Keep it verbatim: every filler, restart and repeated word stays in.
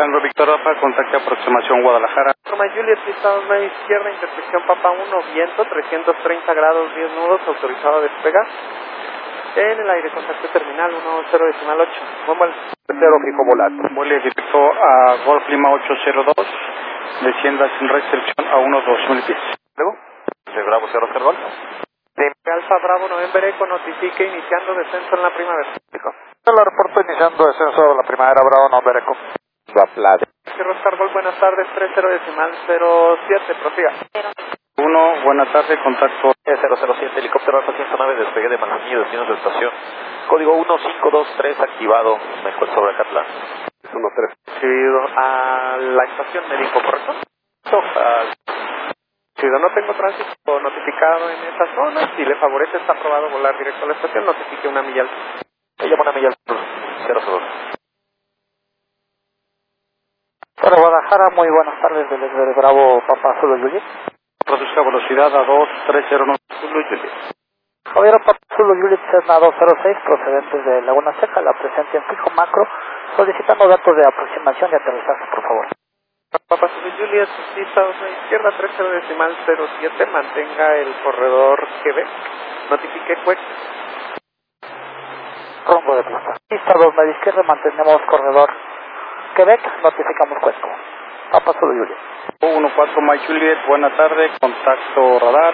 Alejandro Víctor Papa, contacte aproximación Guadalajara. Roma Juliet, pista dos media izquierda, intersección Papa uno, viento, trescientos treinta grados, diez nudos, autorizado a despegar. En el aire, contacto terminal uno cero decimal ocho. Buen vuelo. Cero fijo volato. Vuelo directo a Golf Lima ocho cero dos, descienda sin restricción a uno dos mil pies. Luego, de Bravo Cerro Cerval. De Alfa Bravo November Eco, notifique iniciando descenso en la primavera. El aeropuerto iniciando descenso de la primavera Bravo November Eco. La playa. Cerro Star Golf, buenas tardes, tres cero decimal cero siete, prosiga. uno, buena tarde, contacto E cero cero siete, helicóptero Alfa ciento nueve, despegue de Manzanillo, destino de estación. Código uno cinco dos tres activado, mejor sobre Acatlán. uno tres. Recibido a la estación, me dijo, ¿correcto? Recibido, no tengo tránsito notificado en esa zona. Si le favorece, está aprobado volar directo a la estación, notifique una milla al sur. Se llama una milla al sur, cero cero. Para Guadalajara, muy buenas tardes, desde Bravo Papa Zulu Juliet. Produzca velocidad a dos tres cero nueve Zulu Juliet. Javier Papa Zulu Juliet, Cessna dos cero seis, procedentes de Laguna Seca, la presencia en fijo macro, solicitando datos de aproximación y aterrizaje, por favor. Papa Zulu Juliet, pista dos media izquierda, tres cero decimal cero siete, mantenga el corredor Quebec, notifique Quebec. Rumbo de pista. Pista dos media izquierda, mantenemos corredor Quebec, notificamos Cuesco. Papa Zulu Juliet. uno cuatro Mike Juliet, buena tarde, contacto radar.